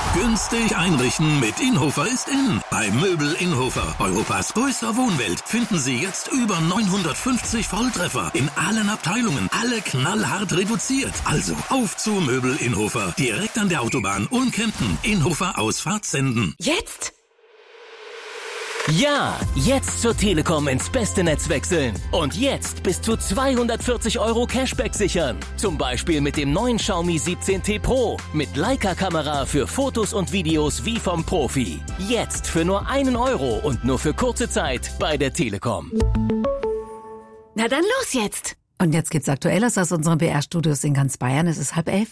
Günstig einrichten mit Inhofer ist in. Bei Möbel Inhofer, Europas größter Wohnwelt, finden Sie jetzt über 950 Volltreffer in allen Abteilungen. Alle knallhart reduziert. Also auf zu Möbel Inhofer. Direkt an der Autobahn Ulm-Kempten. Inhofer Ausfahrt Senden. Jetzt? Ja, jetzt zur Telekom ins beste Netz wechseln. Und jetzt bis zu 240 € Cashback sichern. Zum Beispiel mit dem neuen Xiaomi 17T Pro. Mit Leica-Kamera für Fotos und Videos wie vom Profi. Jetzt für nur 1 € und nur für kurze Zeit bei der Telekom. Na dann los jetzt! Und jetzt gibt's Aktuelles aus unseren BR-Studios in ganz Bayern. Es ist 10:30.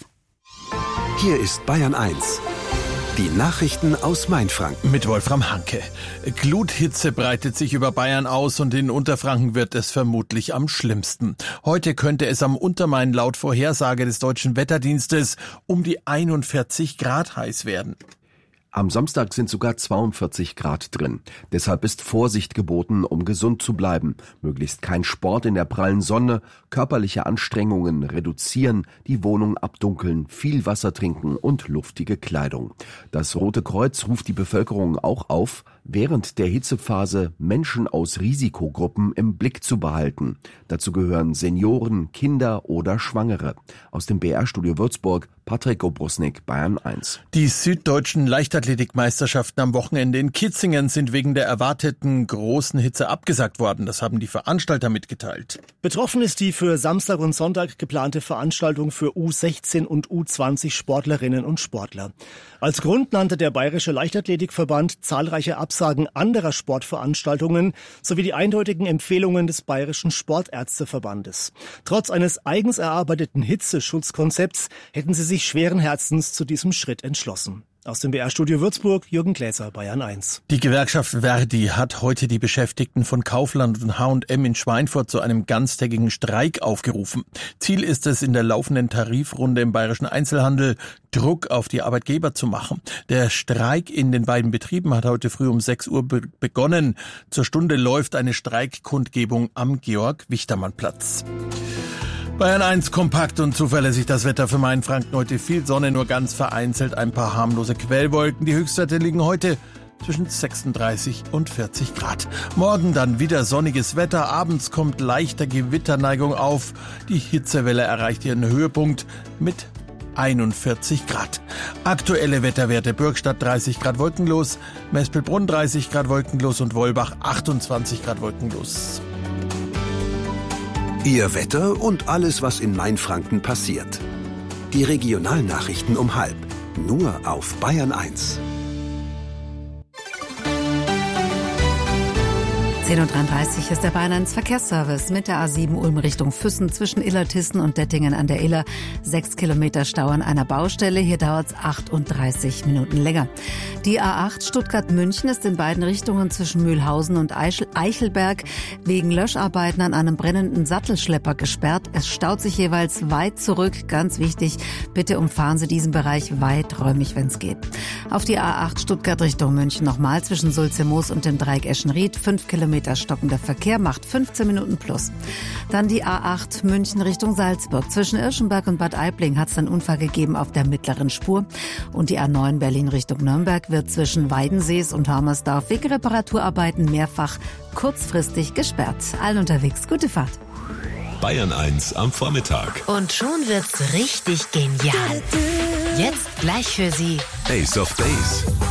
Hier ist Bayern 1. Die Nachrichten aus Mainfranken. Mit Wolfram Hanke. Gluthitze breitet sich über Bayern aus und in Unterfranken wird es vermutlich am schlimmsten. Heute könnte es am Untermain laut Vorhersage des Deutschen Wetterdienstes um die 41 Grad heiß werden. Am Samstag sind sogar 42 Grad drin. Deshalb ist Vorsicht geboten, um gesund zu bleiben. Möglichst kein Sport in der prallen Sonne, körperliche Anstrengungen reduzieren, die Wohnung abdunkeln, viel Wasser trinken und luftige Kleidung. Das Rote Kreuz ruft die Bevölkerung auch auf, während der Hitzephase Menschen aus Risikogruppen im Blick zu behalten. Dazu gehören Senioren, Kinder oder Schwangere. Aus dem BR-Studio Würzburg, Patrick Obrusnik, Bayern 1. Die süddeutschen Leichtathletikmeisterschaften am Wochenende in Kitzingen sind wegen der erwarteten großen Hitze abgesagt worden. Das haben die Veranstalter mitgeteilt. Betroffen ist die für Samstag und Sonntag geplante Veranstaltung für U16 und U20 Sportlerinnen und Sportler. Als Grund nannte der Bayerische Leichtathletikverband zahlreiche Absagen anderer Sportveranstaltungen sowie die eindeutigen Empfehlungen des Bayerischen Sportärzteverbandes. Trotz eines eigens erarbeiteten Hitzeschutzkonzepts hätten sie sich schweren Herzens zu diesem Schritt entschlossen. Aus dem BR-Studio Würzburg, Jürgen Gläser, Bayern 1. Die Gewerkschaft Verdi hat heute die Beschäftigten von Kaufland und H&M in Schweinfurt zu einem ganztägigen Streik aufgerufen. Ziel ist es, in der laufenden Tarifrunde im bayerischen Einzelhandel Druck auf die Arbeitgeber zu machen. Der Streik in den beiden Betrieben hat heute früh um 6 Uhr begonnen. Zur Stunde läuft eine Streikkundgebung am Georg-Wichtermann-Platz. Bayern 1 kompakt und zuverlässig das Wetter für Mainfranken. Heute viel Sonne, nur ganz vereinzelt ein paar harmlose Quellwolken. Die Höchstwerte liegen heute zwischen 36 und 40 Grad. Morgen dann wieder sonniges Wetter. Abends kommt leichter Gewitterneigung auf. Die Hitzewelle erreicht ihren Höhepunkt mit 41 Grad. Aktuelle Wetterwerte: Bürgstadt 30 Grad wolkenlos, Mespelbrunn 30 Grad wolkenlos und Wolbach 28 Grad wolkenlos. Ihr Wetter und alles, was in Mainfranken passiert. Die Regionalnachrichten um 12:30. Nur auf Bayern 1. 10:33 Uhr ist der Bayern 1 Verkehrsservice mit der A7 Ulm Richtung Füssen zwischen Illertissen und Dettingen an der Iller. 6 Kilometer Stau an einer Baustelle. Hier dauert es 38 Minuten länger. Die A8 Stuttgart-München ist in beiden Richtungen zwischen Mühlhausen und Eichelberg wegen Löscharbeiten an einem brennenden Sattelschlepper gesperrt. Es staut sich jeweils weit zurück. Ganz wichtig, bitte umfahren Sie diesen Bereich weiträumig, wenn es geht. Auf die A8 Stuttgart Richtung München nochmal zwischen Sulzemoos und dem Dreieck Eschenried. 5 Kilometer stockender Verkehr, macht 15 Minuten plus. Dann die A8 München Richtung Salzburg. Zwischen Irschenberg und Bad Aibling hat es einen Unfall gegeben auf der mittleren Spur. Und die A9 Berlin Richtung Nürnberg wird zwischen Weidensees und Harmersdorf wegen Reparaturarbeiten mehrfach kurzfristig gesperrt. Allen unterwegs, gute Fahrt. Bayern 1 am Vormittag. Und schon wird's richtig genial. Jetzt gleich für Sie Ace of Base.